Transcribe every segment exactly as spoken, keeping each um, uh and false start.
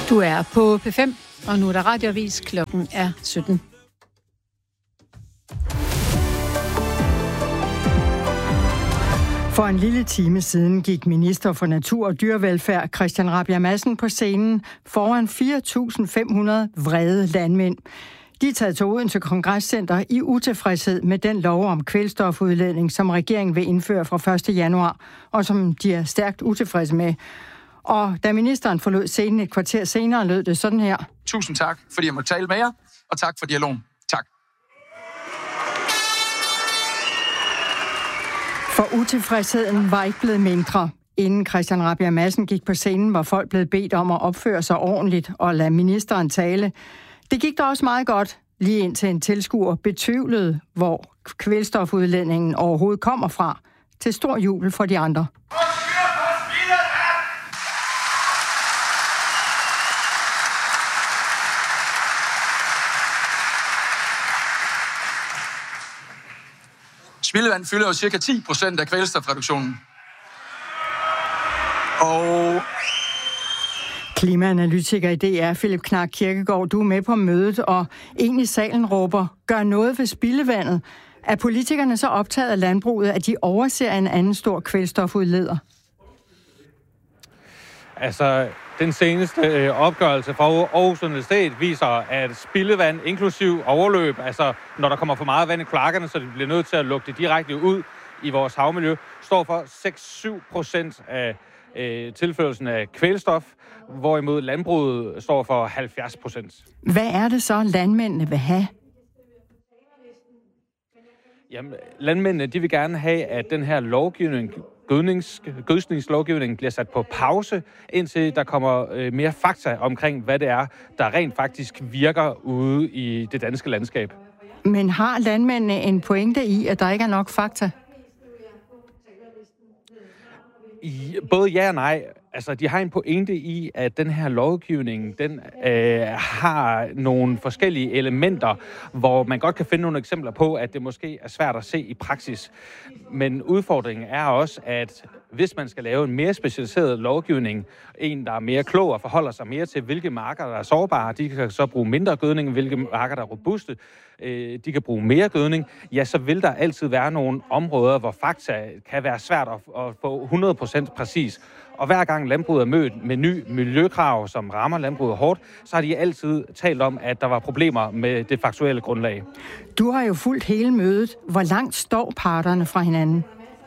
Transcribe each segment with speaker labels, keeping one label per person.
Speaker 1: Du er på P fem, og nu er der radioavis. Klokken er sytten.
Speaker 2: For en lille time siden gik minister for natur og dyrevelfærd Christian Rabjerg Madsen på scenen foran fire tusind fem hundrede vrede landmænd. De er taget til Odense Kongresscenter i utilfredshed med den lov om kvælstofudledning, som regeringen vil indføre fra første januar, og som de er stærkt utilfredse med. Og da ministeren forlod scenen et kvarter senere, lød det sådan her.
Speaker 3: Tusind tak, fordi jeg må tale med jer, og tak for dialogen. Tak.
Speaker 2: For utilfredsheden var ikke blevet mindre. Inden Christian Rabjerg Madsen gik på scenen, var folk blevet bedt om at opføre sig ordentligt og lade ministeren tale. Det gik da også meget godt, lige indtil en tilskuer betvivlede, hvor kvælstofudledningen overhovedet kommer fra, til stor jubel for de andre.
Speaker 3: Spildevand fylder jo cirka ti procent af kvælstofreduktionen. Og
Speaker 2: klimaanalytiker i D R, Philip Knark Kirkegaard, du er med på mødet, og en i salen råber, gør noget ved spildevandet. Er politikerne så optaget af landbruget, at de overser en anden stor kvælstofudleder?
Speaker 4: Altså, den seneste øh, opgørelse fra Aarhus Universitet viser, at spildevand, inklusiv overløb, altså når der kommer for meget vand i kloakkerne, så det bliver nødt til at lukke det direkte ud i vores havmiljø, står for seks til syv procent af øh, tilførelsen af kvælstof, hvorimod landbruget står for halvfjerds procent.
Speaker 2: Hvad er det så, landmændene vil have?
Speaker 4: Jamen, landmændene, de vil gerne have, at den her lovgivning, gødnings, gødskningslovgivningen bliver sat på pause, indtil der kommer øh, mere fakta omkring, hvad det er, der rent faktisk virker ude i det danske landskab. Men
Speaker 2: har landmændene en pointe i, at der ikke er nok fakta?
Speaker 4: I, både ja og nej. Altså, de har en pointe i, at den her lovgivning, den øh, har nogle forskellige elementer, hvor man godt kan finde nogle eksempler på, at det måske er svært at se i praksis. Men udfordringen er også, at hvis man skal lave en mere specialiseret lovgivning, en, der er mere klog og forholder sig mere til, hvilke marker, der er sårbare, de kan så bruge mindre gødning, hvilke marker, der er robuste, øh, de kan bruge mere gødning, ja, så vil der altid være nogle områder, hvor fakta kan være svært at, at få hundrede procent præcis. Og hver gang landbruget er mødt med ny miljøkrav, som rammer landbruget hårdt, så har de altid talt om, at der var problemer med det faktuelle grundlag.
Speaker 2: Du har jo fulgt hele mødet. Hvor langt står parterne fra hinanden?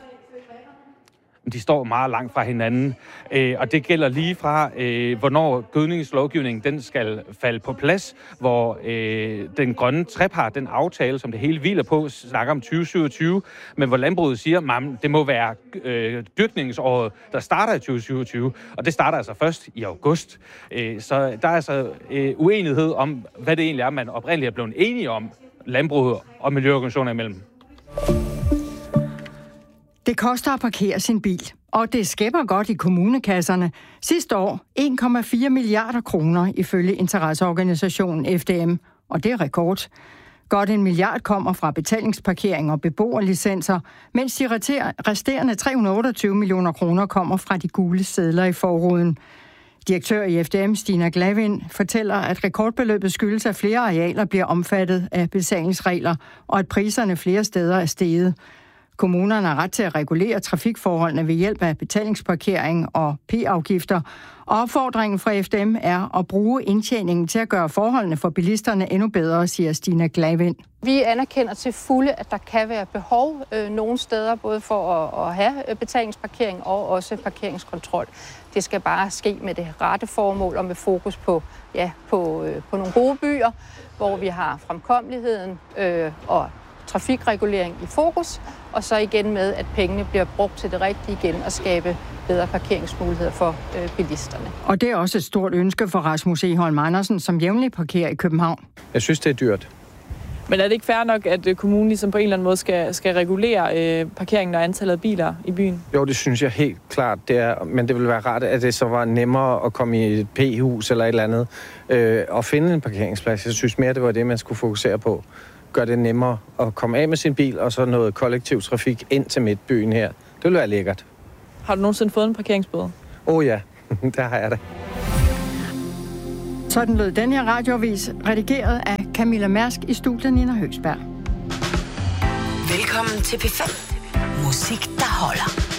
Speaker 4: De står meget langt fra hinanden, øh, og det gælder lige fra, øh, hvornår gødningslovgivningen den skal falde på plads, hvor øh, den grønne trepart, den aftale, som det hele hviler på, snakker om tyve syvogtyve, men hvor landbruget siger, at det må være øh, dyrkningsåret, der starter i tyve syvogtyve, og det starter altså først i august. Øh, så der er altså øh, uenighed om, hvad det egentlig er, man oprindeligt er blevet enige om, landbruget og miljøorganisationer imellem.
Speaker 2: Det koster at parkere sin bil, og det skæpper godt i kommunekasserne. Sidste år en komma fire milliarder kroner ifølge interesseorganisationen F D M, og det er rekord. Godt en milliard kommer fra betalingsparkering og beboerlicenser, mens de resterende tre hundrede og otteogtyve millioner kroner kommer fra de gule sedler i forruden. Direktør i F D M, Stina Glavin, fortæller, at rekordbeløbet skyldes, at flere arealer bliver omfattet af betalingsregler, og at priserne flere steder er steget. Kommunerne har ret til at regulere trafikforholdene ved hjælp af betalingsparkering og P-afgifter, og opfordringen fra F D M er at bruge indtjeningen til at gøre forholdene for bilisterne endnu bedre, siger Stina Glavin.
Speaker 5: Vi anerkender til fulde, at der kan være behov øh, nogle steder, både for at, at have betalingsparkering og også parkeringskontrol. Det skal bare ske med det rette formål og med fokus på, ja, på, øh, på nogle gode byer, hvor vi har fremkommeligheden øh, og trafikregulering i fokus, og så igen med, at pengene bliver brugt til det rigtige igen og skabe bedre parkeringsmuligheder for øh, bilisterne.
Speaker 2: Og det er også et stort ønske for Rasmus Egholm Andersen, som jævnligt parkerer i København.
Speaker 6: Jeg synes, det er dyrt.
Speaker 7: Men er det ikke fair nok, at kommunen ligesom på en eller anden måde skal, skal regulere øh, parkeringen og antallet af biler i byen?
Speaker 6: Jo, det synes jeg helt klart, det er. Men det ville være rart, at det så var nemmere at komme i et P-hus eller et eller andet øh, og finde en parkeringsplads. Jeg synes mere, det var det, man skulle fokusere på. Gør det nemmere at komme af med sin bil, og så noget kollektiv trafik ind til midtbyen her. Det ville være lækkert.
Speaker 7: Har du nogensinde fået en parkeringsbøde?
Speaker 6: Åh oh, ja, der har jeg det.
Speaker 2: Sådan lød den her radioavis, redigeret af Camilla Mærsk, i studiet Nina Høgsberg.
Speaker 8: Velkommen til P fem. Musik, der holder.